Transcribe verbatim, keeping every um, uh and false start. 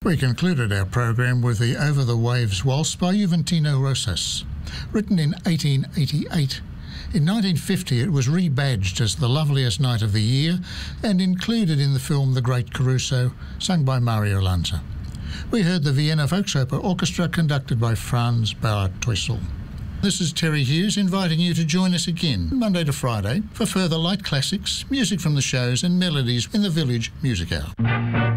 We concluded our program with the Over the Waves Waltz by Juventino Rosas. Written in eighteen eighty-eight, in nineteen fifty it was rebadged as the loveliest night of the year and included in the film The Great Caruso, sung by Mario Lanza. We heard the Vienna Volksoper Orchestra conducted by Franz Bauer-Teusel. This is Terry Hughes inviting you to join us again Monday to Friday for further light classics, music from the shows and melodies in the Village Music Hour.